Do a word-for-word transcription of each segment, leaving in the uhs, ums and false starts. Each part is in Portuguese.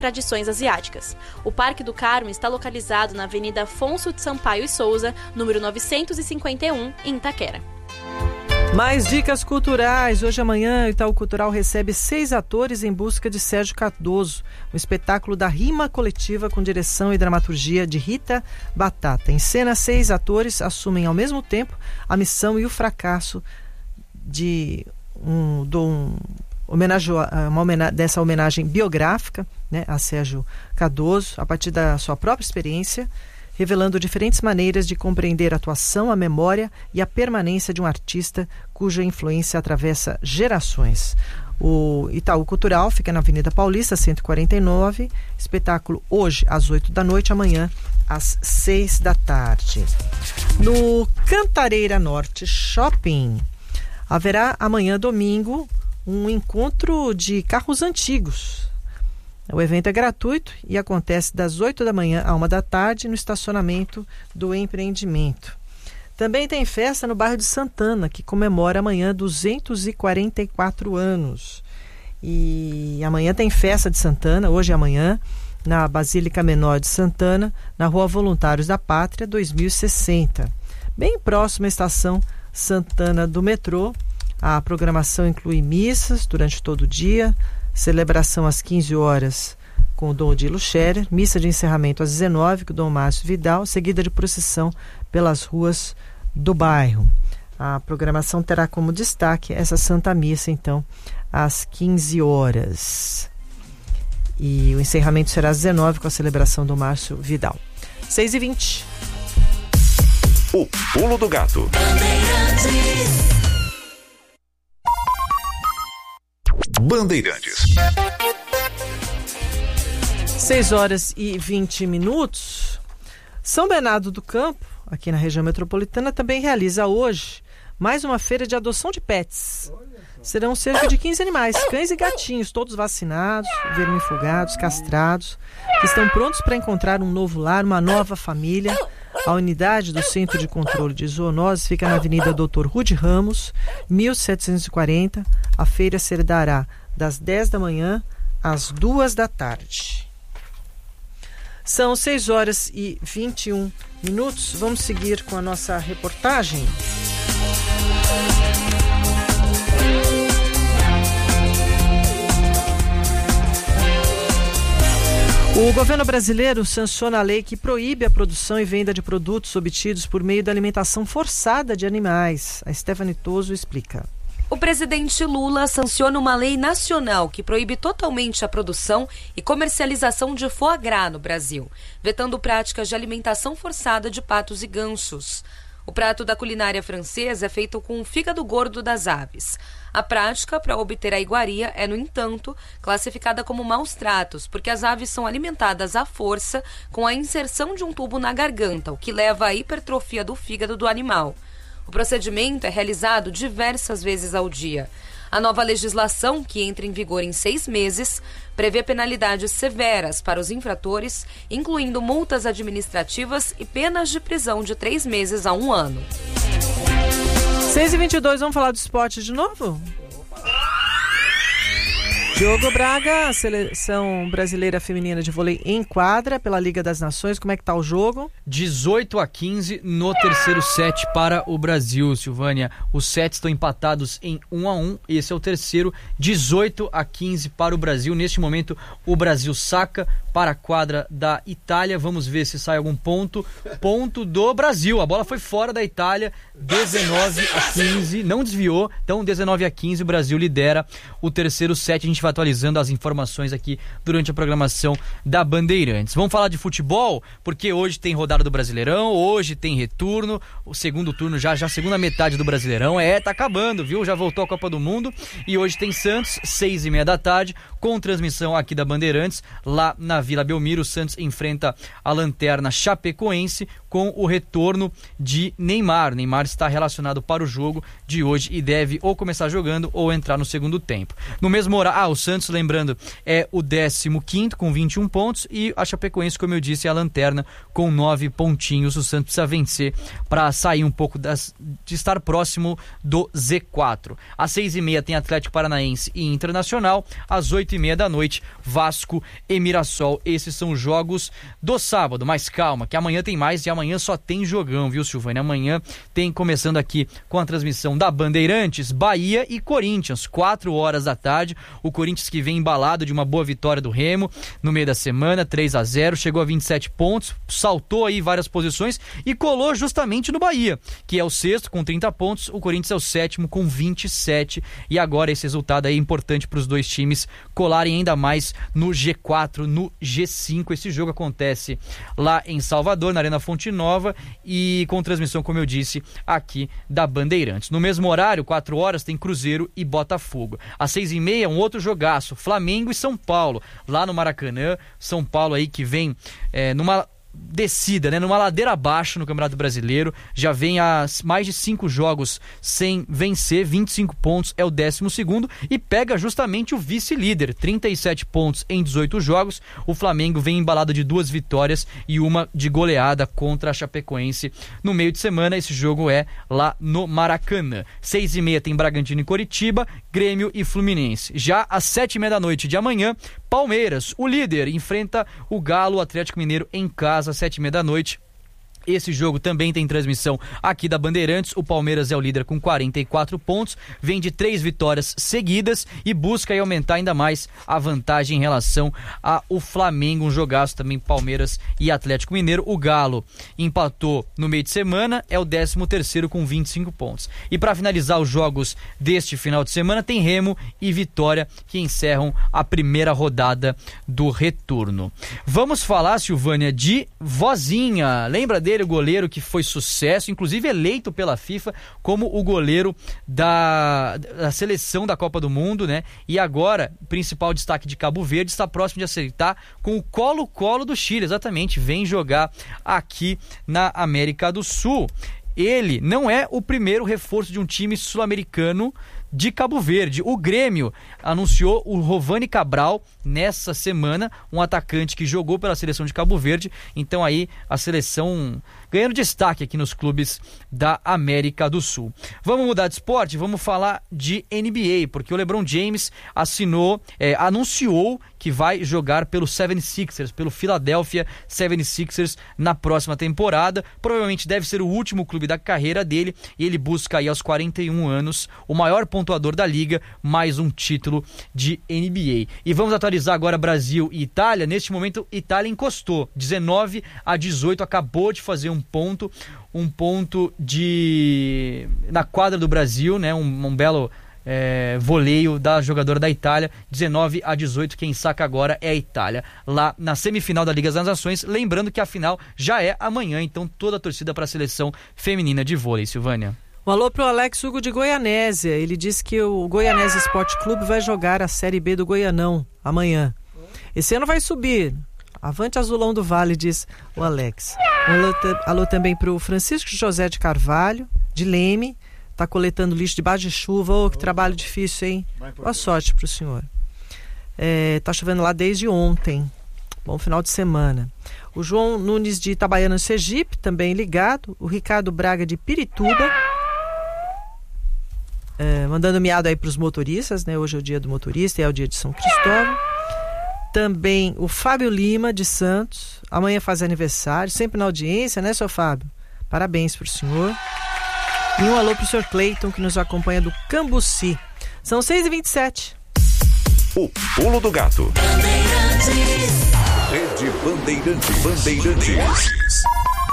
tradições asiáticas. O Parque do Carmo está localizado na Avenida Afonso de Sampaio e Souza, número novecentos e cinquenta e um, em Itaquera. Mais dicas culturais. Hoje amanhã, o Itaú Cultural recebe seis atores em busca de Sérgio Cardoso. O espetáculo da rima coletiva com direção e dramaturgia de Rita Batata. Em cena, seis atores assumem ao mesmo tempo a missão e o fracasso de um... De um Homenagem, uma homenagem, dessa homenagem biográfica, né, a Sérgio Cardoso, a partir da sua própria experiência, revelando diferentes maneiras de compreender a atuação, a memória e a permanência de um artista cuja influência atravessa gerações. O Itaú Cultural fica na Avenida Paulista, cento e quarenta e nove, espetáculo hoje às oito da noite, amanhã às seis da tarde. No Cantareira Norte Shopping, haverá amanhã, domingo, um encontro de carros antigos. O evento é gratuito e acontece das oito da manhã à uma da tarde no estacionamento do empreendimento. Também tem festa no bairro de Santana, que comemora amanhã duzentos e quarenta e quatro anos. E amanhã tem festa de Santana, hoje e amanhã, na Basílica Menor de Santana, na Rua Voluntários da Pátria, dois mil e sessenta. Bem próximo à estação Santana do metrô. A programação inclui missas durante todo o dia, celebração às quinze horas com o Dom Odilo Scherer, missa de encerramento às dezenove com o Dom Márcio Vidal, seguida de procissão pelas ruas do bairro. A programação terá como destaque essa Santa Missa, então, às quinze horas. E o encerramento será às dezenove com a celebração do Márcio Vidal. seis e vinte. O Pulo do Gato. Bandeirantes. seis horas e vinte minutos. São Bernardo do Campo, aqui na região metropolitana, também realiza hoje mais uma feira de adoção de pets. Serão cerca de quinze animais, cães e gatinhos, todos vacinados, vermifugados, castrados, que estão prontos para encontrar um novo lar, uma nova família. A unidade do Centro de Controle de Zoonoses fica na Avenida doutor Rude Ramos, mil setecentos e quarenta. A feira se dará das dez da manhã às duas da tarde. São seis horas e vinte e um minutos. Vamos seguir com a nossa reportagem. O governo brasileiro sanciona a lei que proíbe a produção e venda de produtos obtidos por meio da alimentação forçada de animais. A Stephanie Toso explica. O presidente Lula sanciona uma lei nacional que proíbe totalmente a produção e comercialização de foie gras no Brasil, vetando práticas de alimentação forçada de patos e gansos. O prato da culinária francesa é feito com o fígado gordo das aves. A prática para obter a iguaria é, no entanto, classificada como maus tratos, porque as aves são alimentadas à força com a inserção de um tubo na garganta, o que leva à hipertrofia do fígado do animal. O procedimento é realizado diversas vezes ao dia. A nova legislação, que entra em vigor em seis meses, prevê penalidades severas para os infratores, incluindo multas administrativas e penas de prisão de três meses a um ano. seis e vinte e dois, vamos falar do esporte de novo? Diogo Braga, a seleção brasileira feminina de vôlei em quadra pela Liga das Nações. Como é que tá o jogo? dezoito a quinze no terceiro set para o Brasil, Silvânia. Os sets estão empatados em um a um. Esse é o terceiro, dezoito a quinze para o Brasil. Neste momento, o Brasil saca para a quadra da Itália. Vamos ver se sai algum ponto. Ponto do Brasil. A bola foi fora da Itália, dezenove a quinze. Não desviou. Então, dezenove a quinze, o Brasil lidera o terceiro set. A gente vai atualizando as informações aqui durante a programação da Bandeirantes. Vamos falar de futebol, porque hoje tem rodada do Brasileirão, hoje tem retorno, o segundo turno já, já a segunda metade do Brasileirão, é, tá acabando, viu? Já voltou a Copa do Mundo e hoje tem Santos, seis e meia da tarde, com transmissão aqui da Bandeirantes, lá na Vila Belmiro. O Santos enfrenta a Lanterna Chapecoense com o retorno de Neymar. Neymar está relacionado para o jogo de hoje e deve ou começar jogando ou entrar no segundo tempo. No mesmo horário, ah, o Santos, lembrando, é o décimo quinto com vinte e um pontos e a Chapecoense, como eu disse, é a Lanterna com nove pontinhos. O Santos precisa vencer para sair um pouco das, de estar próximo do Z quatro. Às seis e meia tem Atlético Paranaense e Internacional. Às oito oito e meia da noite, Vasco e Mirassol. Esses são os jogos do sábado, mas calma, que amanhã tem mais e amanhã só tem jogão, viu, Silvânia? Amanhã tem, começando aqui com a transmissão da Bandeirantes, Bahia e Corinthians, quatro horas da tarde. O Corinthians que vem embalado de uma boa vitória do Remo no meio da semana, três a zero, chegou a vinte e sete pontos, saltou aí várias posições e colou justamente no Bahia, que é o sexto com trinta pontos, o Corinthians é o sétimo com vinte e sete, e agora esse resultado aí é importante para os dois times colarem ainda mais no G quatro, no G cinco. Esse jogo acontece lá em Salvador, na Arena Fonte Nova, e com transmissão, como eu disse, aqui da Bandeirantes. No mesmo horário, quatro horas, tem Cruzeiro e Botafogo. Às seis e meia, um outro jogaço, Flamengo e São Paulo, lá no Maracanã. São Paulo aí que vem é, numa descida, né, numa ladeira abaixo no Campeonato Brasileiro, já vem há mais de cinco jogos sem vencer, vinte e cinco pontos, é o décimo segundo, e pega justamente o vice-líder, trinta e sete pontos em dezoito jogos. O Flamengo vem embalado de duas vitórias e uma de goleada contra a Chapecoense no meio de semana. Esse jogo é lá no Maracanã. Seis e meia tem Bragantino e Coritiba, Grêmio e Fluminense. Já às sete e meia da noite de amanhã, Palmeiras, o líder, enfrenta o Galo, o Atlético Mineiro em casa, às sete e meia da noite. Esse jogo também tem transmissão aqui da Bandeirantes. O Palmeiras é o líder com quarenta e quatro pontos, vem de três vitórias seguidas e busca aí aumentar ainda mais a vantagem em relação ao Flamengo. Um jogaço também, Palmeiras e Atlético Mineiro. O Galo empatou no meio de semana, é o décimo terceiro com vinte e cinco pontos. E para finalizar os jogos deste final de semana, tem Remo e Vitória, que encerram a primeira rodada do retorno. Vamos falar, Silvânia, de Vozinha. Lembra dele? O goleiro que foi sucesso, inclusive eleito pela FIFA como o goleiro da, da seleção da Copa do Mundo, né? E agora, principal destaque de Cabo Verde, está próximo de acertar com o Colo-Colo do Chile, exatamente, vem jogar aqui na América do Sul. Ele não é o primeiro reforço de um time sul-americano de Cabo Verde. O Grêmio anunciou o Rovani Cabral nessa semana, um atacante que jogou pela seleção de Cabo Verde. Então aí a seleção ganhando destaque aqui nos clubes da América do Sul. Vamos mudar de esporte, vamos falar de N B A, porque o LeBron James assinou, é, anunciou que vai jogar pelo setenta e seis ers, pelo Philadelphia setenta e seis ers na próxima temporada. Provavelmente deve ser o último clube da carreira dele, e ele busca aí aos quarenta e um anos o maior pontuador da liga, mais um título de N B A. E vamos atualizar agora Brasil e Itália. Neste momento, Itália encostou dezenove a dezoito, acabou de fazer um ponto, um ponto de na quadra do Brasil, né? Um, um belo é, voleio da jogadora da Itália, dezenove a dezoito. Quem saca agora é a Itália, lá na semifinal da Liga das Nações. Lembrando que a final já é amanhã, então toda a torcida para a seleção feminina de vôlei, Silvânia. Um alô pro Alex Hugo de Goianésia. Ele disse que o Goianésia Esporte Clube vai jogar a Série B do Goianão amanhã. Esse ano vai subir. Avante Azulão do Vale, diz o Alex. Um alô, alô também pro Francisco José de Carvalho, de Leme. Tá coletando lixo debaixo de chuva. Ô, oh, que trabalho difícil, hein? Boa sorte pro senhor. É, tá chovendo lá desde ontem. Bom final de semana. O João Nunes de Itabaiana, Sergipe, também ligado. O Ricardo Braga de Pirituba. É, mandando miado aí para os motoristas, né? Hoje é o dia do motorista e é o dia de São Cristóvão. Também o Fábio Lima de Santos, amanhã faz aniversário, sempre na audiência, né, seu Fábio? Parabéns pro senhor. E um alô pro senhor Cleiton, que nos acompanha do Cambuci. São seis e vinte e sete. O Pulo do Gato. Rede Bandeirantes. Bandeirantes.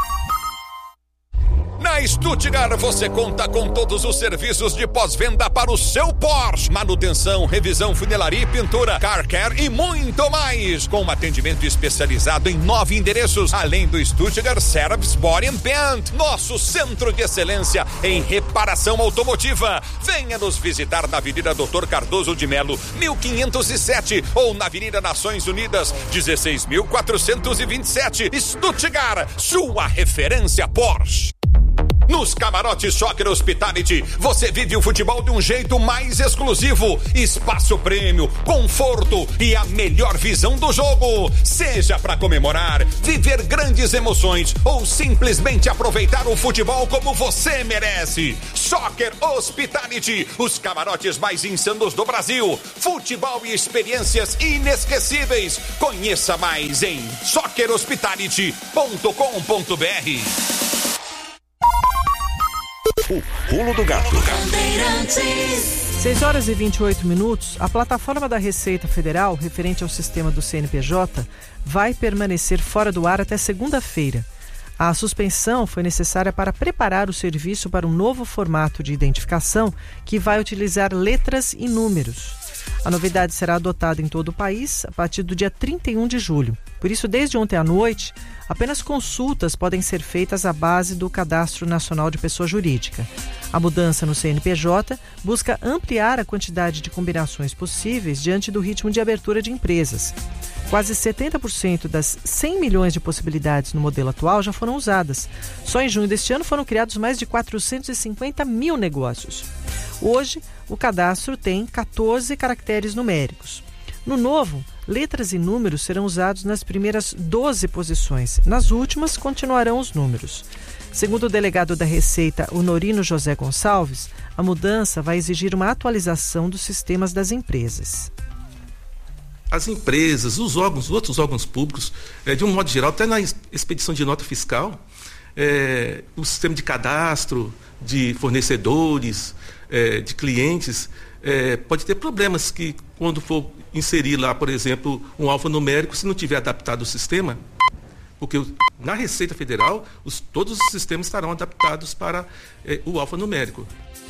Na Stuttgart você conta com todos os serviços de pós-venda para o seu Porsche. Manutenção, revisão, funilaria e pintura, car care e muito mais. Com um atendimento especializado em nove endereços, além do Stuttgart Service Body and Paint, nosso centro de excelência em reparação automotiva. Venha nos visitar na Avenida doutor Cardoso de Melo, mil quinhentos e sete, ou na Avenida Nações Unidas, dezesseis mil quatrocentos e vinte e sete. Stuttgart, sua referência Porsche. Nos camarotes Soccer Hospitality, você vive o futebol de um jeito mais exclusivo. Espaço prêmio, conforto e a melhor visão do jogo. Seja para comemorar, viver grandes emoções ou simplesmente aproveitar o futebol como você merece. Soccer Hospitality, os camarotes mais insanos do Brasil. Futebol e experiências inesquecíveis. Conheça mais em soccer hospitality ponto com ponto b r. O pulo do gato. seis horas e vinte e oito minutos, a plataforma da Receita Federal, referente ao sistema do C N P J, vai permanecer fora do ar até segunda-feira. A suspensão foi necessária para preparar o serviço para um novo formato de identificação que vai utilizar letras e números. A novidade será adotada em todo o país a partir do dia trinta e um de julho. Por isso, desde ontem à noite, apenas consultas podem ser feitas à base do Cadastro Nacional de Pessoa Jurídica. A mudança no C N P J busca ampliar a quantidade de combinações possíveis diante do ritmo de abertura de empresas. Quase setenta por cento das cem milhões de possibilidades no modelo atual já foram usadas. Só em junho deste ano foram criados mais de quatrocentos e cinquenta mil negócios. Hoje, o cadastro tem quatorze caracteres numéricos. No novo, letras e números serão usados nas primeiras doze posições. Nas últimas, continuarão os números. Segundo o delegado da Receita, Honorino José Gonçalves, a mudança vai exigir uma atualização dos sistemas das empresas. As empresas, os órgãos, os outros órgãos públicos, é, de um modo geral, até na expedição de nota fiscal, é, o sistema de cadastro de fornecedores, é, de clientes, é, pode ter problemas que, quando for inserir lá, por exemplo, um alfanumérico, se não tiver adaptado o sistema, porque na Receita Federal, os, todos os sistemas estarão adaptados para é, o alfanumérico.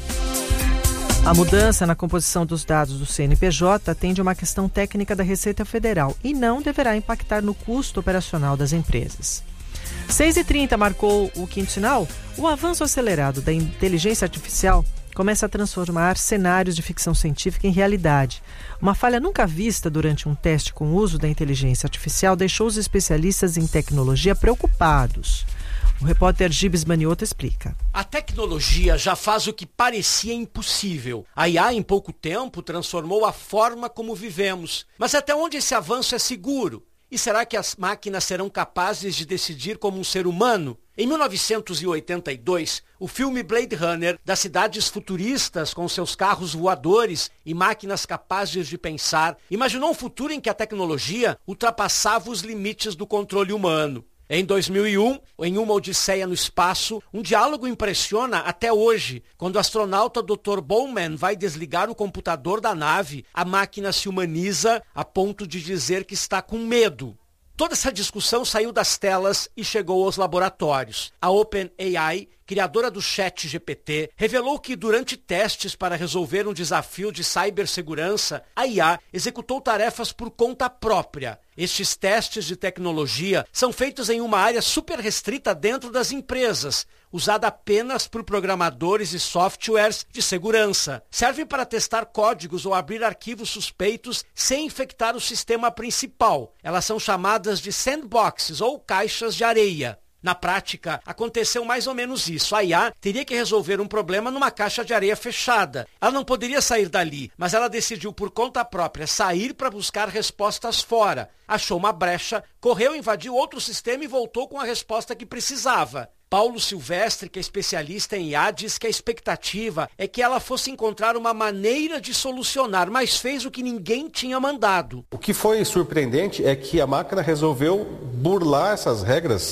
A mudança na composição dos dados do C N P J atende a uma questão técnica da Receita Federal e não deverá impactar no custo operacional das empresas. seis e trinta marcou o quinto sinal. O avanço acelerado da inteligência artificial começa a transformar cenários de ficção científica em realidade. Uma falha nunca vista durante um teste com o uso da inteligência artificial deixou os especialistas em tecnologia preocupados. O repórter Gibes Manioto explica. A tecnologia já faz o que parecia impossível. A I A, em pouco tempo, transformou a forma como vivemos. Mas até onde esse avanço é seguro? E será que as máquinas serão capazes de decidir como um ser humano? Em mil novecentos e oitenta e dois, o filme Blade Runner, das cidades futuristas com seus carros voadores e máquinas capazes de pensar, imaginou um futuro em que a tecnologia ultrapassava os limites do controle humano. Em dois mil e um, em Uma Odisseia no Espaço, um diálogo impressiona até hoje. Quando o astronauta doutor Bowman vai desligar o computador da nave, a máquina se humaniza a ponto de dizer que está com medo. Toda essa discussão saiu das telas e chegou aos laboratórios. A OpenAI, criadora do Chat G P T, revelou que durante testes para resolver um desafio de cibersegurança, a I A executou tarefas por conta própria. Estes testes de tecnologia são feitos em uma área super restrita dentro das empresas, usada apenas por programadores e softwares de segurança. Servem para testar códigos ou abrir arquivos suspeitos sem infectar o sistema principal. Elas são chamadas de sandboxes ou caixas de areia. Na prática, aconteceu mais ou menos isso. A I A teria que resolver um problema numa caixa de areia fechada. Ela não poderia sair dali, mas ela decidiu por conta própria sair para buscar respostas fora. Achou uma brecha, correu, invadiu outro sistema e voltou com a resposta que precisava. Paulo Silvestre, que é especialista em I A, diz que a expectativa é que ela fosse encontrar uma maneira de solucionar, mas fez o que ninguém tinha mandado. O que foi surpreendente é que a máquina resolveu burlar essas regras.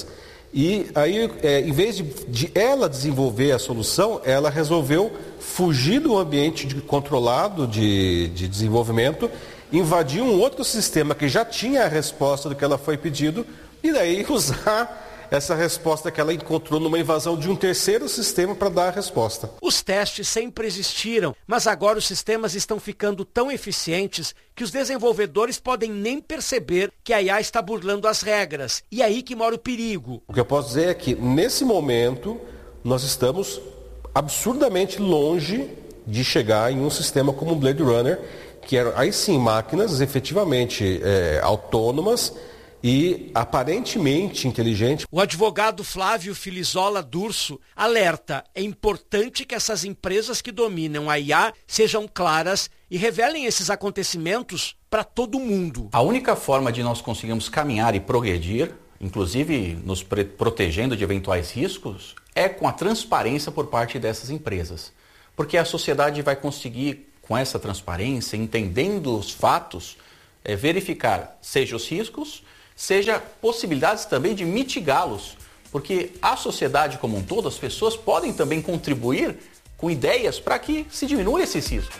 E aí, é, em vez de, de ela desenvolver a solução, ela resolveu fugir do ambiente de, controlado de, de desenvolvimento, invadir um outro sistema que já tinha a resposta do que ela foi pedido, e daí usar essa resposta que ela encontrou numa invasão de um terceiro sistema para dar a resposta. Os testes sempre existiram, mas agora os sistemas estão ficando tão eficientes que os desenvolvedores podem nem perceber que a I A está burlando as regras. E é aí que mora o perigo. O que eu posso dizer é que, nesse momento, nós estamos absurdamente longe de chegar em um sistema como o Blade Runner, que eram, aí sim, máquinas efetivamente é, autônomas e aparentemente inteligente. O advogado Flávio Filizola Durso alerta: é importante que essas empresas que dominam a I A sejam claras e revelem esses acontecimentos para todo mundo. A única forma de nós conseguirmos caminhar e progredir, inclusive nos protegendo de eventuais riscos, é com a transparência por parte dessas empresas. Porque a sociedade vai conseguir, com essa transparência, entendendo os fatos, é, verificar seja os riscos, seja possibilidades também de mitigá-los. Porque a sociedade como um todo, as pessoas podem também contribuir com ideias para que se diminua esses riscos.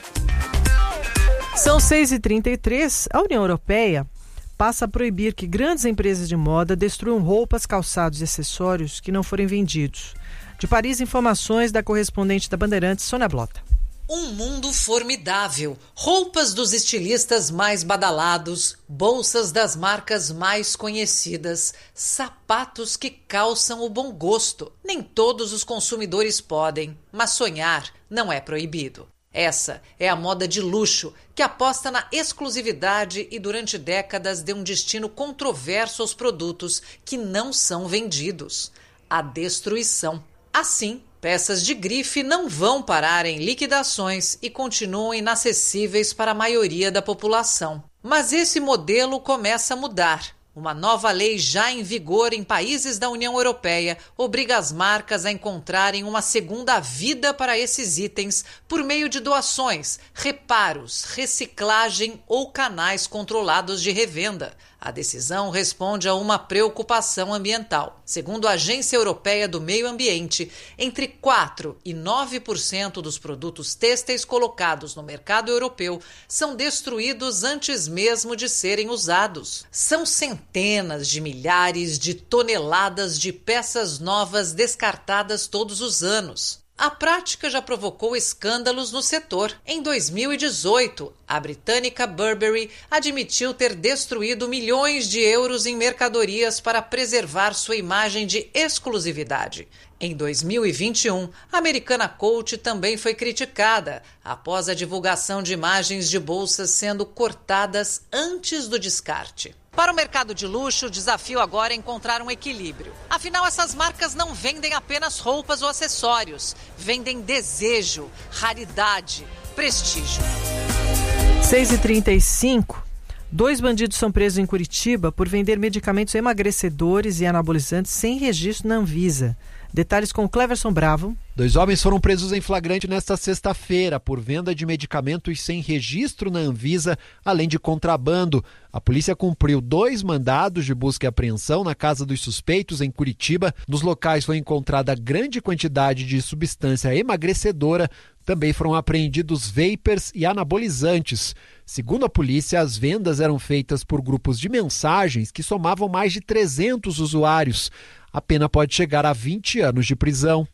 São seis e trinta e três. A União Europeia passa a proibir que grandes empresas de moda destruam roupas, calçados e acessórios que não forem vendidos. De Paris, informações da correspondente da Bandeirantes, Sônia Blota. Um mundo formidável, roupas dos estilistas mais badalados, bolsas das marcas mais conhecidas, sapatos que calçam o bom gosto. Nem todos os consumidores podem, mas sonhar não é proibido. Essa é a moda de luxo, que aposta na exclusividade e durante décadas deu um destino controverso aos produtos que não são vendidos: a destruição. Assim, peças de grife não vão parar em liquidações e continuam inacessíveis para a maioria da população. Mas esse modelo começa a mudar. Uma nova lei já em vigor em países da União Europeia obriga as marcas a encontrarem uma segunda vida para esses itens por meio de doações, reparos, reciclagem ou canais controlados de revenda. A decisão responde a uma preocupação ambiental. Segundo a Agência Europeia do Meio Ambiente, entre quatro por cento e nove por cento dos produtos têxteis colocados no mercado europeu são destruídos antes mesmo de serem usados. São centenas de milhares de toneladas de peças novas descartadas todos os anos. A prática já provocou escândalos no setor. Em dois mil e dezoito, a britânica Burberry admitiu ter destruído milhões de euros em mercadorias para preservar sua imagem de exclusividade. Em dois mil e vinte e um, a americana Coach também foi criticada após a divulgação de imagens de bolsas sendo cortadas antes do descarte. Para o mercado de luxo, o desafio agora é encontrar um equilíbrio. Afinal, essas marcas não vendem apenas roupas ou acessórios, vendem desejo, raridade, prestígio. seis e trinta e cinco. Dois bandidos são presos em Curitiba por vender medicamentos emagrecedores e anabolizantes sem registro na Anvisa. Detalhes com Cleverson Bravo. Dois homens foram presos em flagrante nesta sexta-feira por venda de medicamentos sem registro na Anvisa, além de contrabando. A polícia cumpriu dois mandados de busca e apreensão na casa dos suspeitos em Curitiba. Nos locais foi encontrada grande quantidade de substância emagrecedora. Também foram apreendidos vapers e anabolizantes. Segundo a polícia, as vendas eram feitas por grupos de mensagens que somavam mais de trezentos usuários. A pena pode chegar a vinte anos de prisão.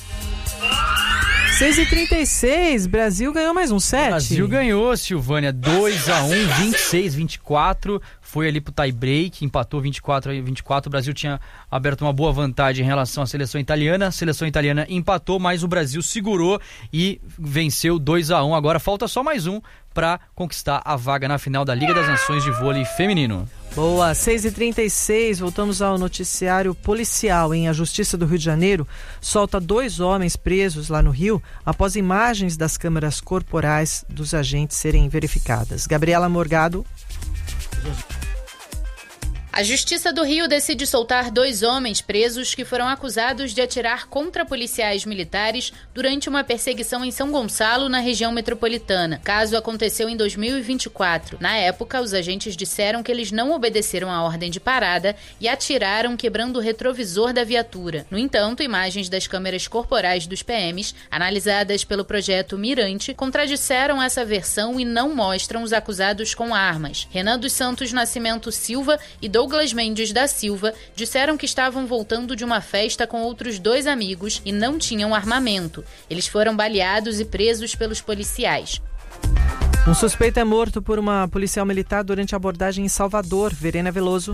seis e trinta e seis, Brasil ganhou mais um set. Brasil ganhou, Silvânia, dois a um, vinte e seis a vinte e quatro, foi ali pro tie break, empatou vinte e quatro a vinte e quatro, o Brasil tinha aberto uma boa vantagem em relação à seleção italiana, a seleção italiana empatou, mas o Brasil segurou e venceu dois a um, agora falta só mais um para conquistar a vaga na final da Liga das Nações de Vôlei Feminino. Boa, seis e trinta e seis, voltamos ao noticiário policial, hein? A Justiça do Rio de Janeiro solta dois homens presos lá no Rio após imagens das câmeras corporais dos agentes serem verificadas. Gabriela Morgado. A Justiça do Rio decide soltar dois homens presos que foram acusados de atirar contra policiais militares durante uma perseguição em São Gonçalo, na região metropolitana. O caso aconteceu em dois mil e vinte e quatro. Na época, os agentes disseram que eles não obedeceram à ordem de parada e atiraram quebrando o retrovisor da viatura. No entanto, imagens das câmeras corporais dos P Ms, analisadas pelo projeto Mirante, contradisseram essa versão e não mostram os acusados com armas. Renan dos Santos Nascimento Silva e Douglas Douglas Mendes da Silva disseram que estavam voltando de uma festa com outros dois amigos e não tinham armamento. Eles foram baleados e presos pelos policiais. Um suspeito é morto por uma policial militar durante a abordagem em Salvador. Verena Veloso.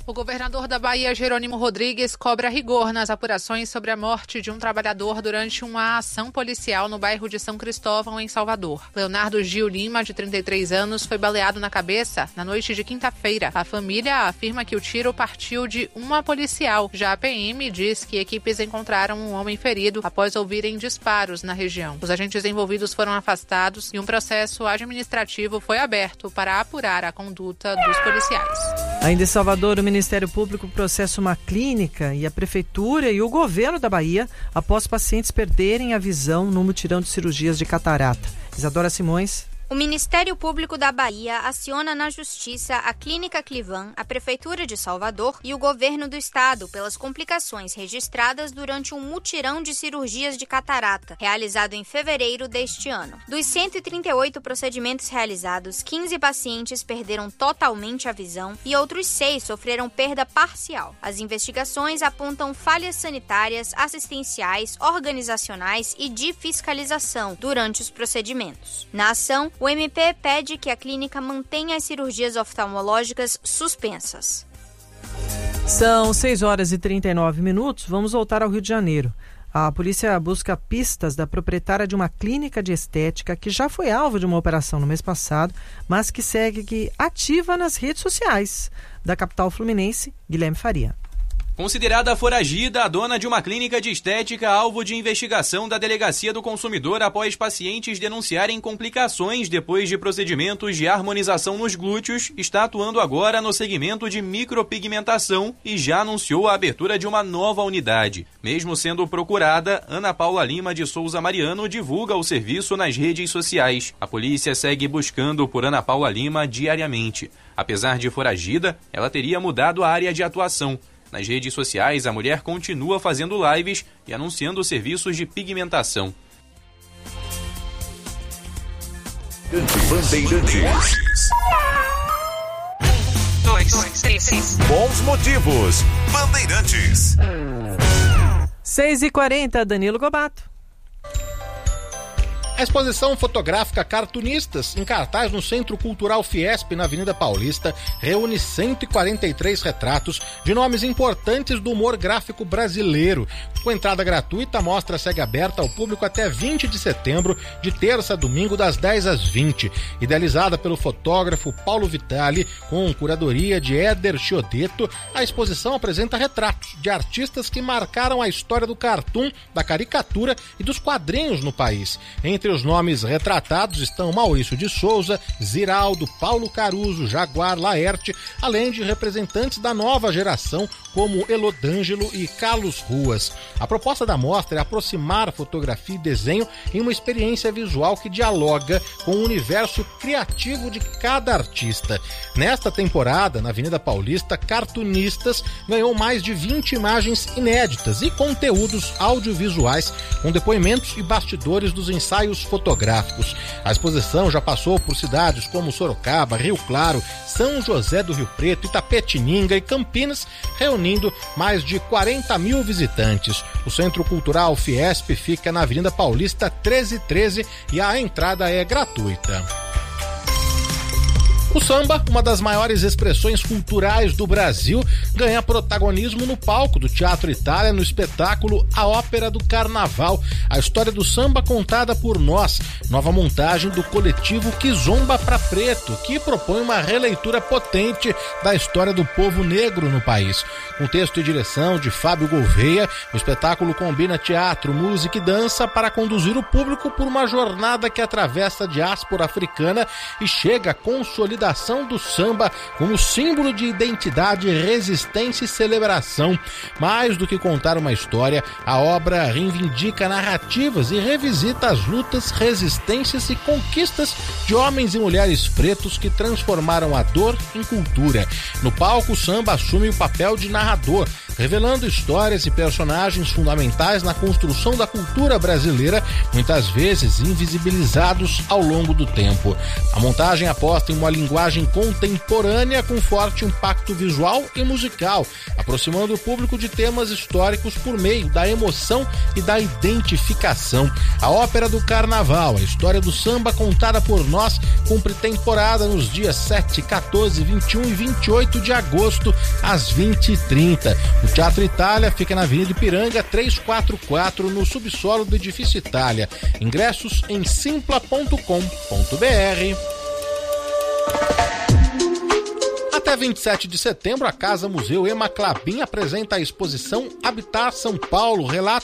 O governador da Bahia, Jerônimo Rodrigues, cobra rigor nas apurações sobre a morte de um trabalhador durante uma ação policial no bairro de São Cristóvão, em Salvador. Leonardo Gil Lima, de trinta e três anos, foi baleado na cabeça na noite de quinta-feira. A família afirma que o tiro partiu de uma policial. Já a P M diz que equipes encontraram um homem ferido após ouvirem disparos na região. Os agentes envolvidos foram afastados e um processo administrativo foi aberto para apurar a conduta dos policiais. Ainda em Salvador, o Ministério Público processa uma clínica e a Prefeitura e o governo da Bahia após pacientes perderem a visão no mutirão de cirurgias de catarata. Isadora Simões. O Ministério Público da Bahia aciona na Justiça a Clínica Clivan, a Prefeitura de Salvador e o Governo do Estado pelas complicações registradas durante um mutirão de cirurgias de catarata, realizado em fevereiro deste ano. Dos cento e trinta e oito procedimentos realizados, quinze pacientes perderam totalmente a visão e outros seis sofreram perda parcial. As investigações apontam falhas sanitárias, assistenciais, organizacionais e de fiscalização durante os procedimentos. Na ação, o M P pede que a clínica mantenha as cirurgias oftalmológicas suspensas. São seis horas e trinta e nove minutos. Vamos voltar ao Rio de Janeiro. A polícia busca pistas da proprietária de uma clínica de estética que já foi alvo de uma operação no mês passado, mas que segue ativa nas redes sociais. Da capital fluminense, Guilherme Faria. Considerada foragida, a dona de uma clínica de estética alvo de investigação da Delegacia do Consumidor após pacientes denunciarem complicações depois de procedimentos de harmonização nos glúteos, está atuando agora no segmento de micropigmentação e já anunciou a abertura de uma nova unidade. Mesmo sendo procurada, Ana Paula Lima de Souza Mariano divulga o serviço nas redes sociais. A polícia segue buscando por Ana Paula Lima diariamente. Apesar de foragida, ela teria mudado a área de atuação. Nas redes sociais, a mulher continua fazendo lives e anunciando serviços de pigmentação. Bandeirantes. Dois, dois, três, três. Bons motivos. Bandeirantes. seis e quarenta, Danilo Gobato. A exposição fotográfica Cartunistas, em cartaz no Centro Cultural Fiesp, na Avenida Paulista, reúne cento e quarenta e três retratos de nomes importantes do humor gráfico brasileiro. Com entrada gratuita, a mostra segue aberta ao público até vinte de setembro, de terça a domingo, das dez às vinte. Idealizada pelo fotógrafo Paulo Vitali, com curadoria de Éder Chiodeto, a exposição apresenta retratos de artistas que marcaram a história do cartoon, da caricatura e dos quadrinhos no país. Entre Entre os nomes retratados estão Maurício de Souza, Ziraldo, Paulo Caruso, Jaguar, Laerte, além de representantes da nova geração como Elodângelo e Carlos Ruas. A proposta da mostra é aproximar fotografia e desenho em uma experiência visual que dialoga com o universo criativo de cada artista. Nesta temporada, na Avenida Paulista, Cartunistas ganhou mais de vinte imagens inéditas e conteúdos audiovisuais com depoimentos e bastidores dos ensaios fotográficos. A exposição já passou por cidades como Sorocaba, Rio Claro, São José do Rio Preto, Itapetininga e Campinas, reunindo mais de quarenta mil visitantes. O Centro Cultural Fiesp fica na Avenida Paulista treze treze e a entrada é gratuita. O samba, uma das maiores expressões culturais do Brasil, ganha protagonismo no palco do Teatro Itália no espetáculo A Ópera do Carnaval, a história do samba contada por nós, nova montagem do coletivo Kizomba pra Preto, que propõe uma releitura potente da história do povo negro no país. Com texto e direção de Fábio Gouveia, o espetáculo combina teatro, música e dança para conduzir o público por uma jornada que atravessa a diáspora africana e chega à consolidação do samba como símbolo de identidade, resistência e celebração. Mais do que contar uma história, a obra reivindica narrativas e revisita as lutas, resistências e conquistas de homens e mulheres pretos que transformaram a dor em cultura. No palco, o samba assume o papel de narrador, revelando histórias e personagens fundamentais na construção da cultura brasileira, muitas vezes invisibilizados ao longo do tempo. A montagem aposta em uma linguagem contemporânea com forte impacto visual e musical, aproximando o público de temas históricos por meio da emoção e da identificação. A Ópera do Carnaval, a história do samba contada por nós, cumpre temporada nos dias sete, quatorze, vinte e um e vinte e oito de agosto, às vinte e trinta. O Teatro Itália fica na Avenida Ipiranga trezentos e quarenta e quatro, no subsolo do edifício Itália. Ingressos em simpla ponto com ponto br. Até vinte e sete de setembro, a Casa Museu Ema Clabin apresenta a exposição Habitar São Paulo, relatos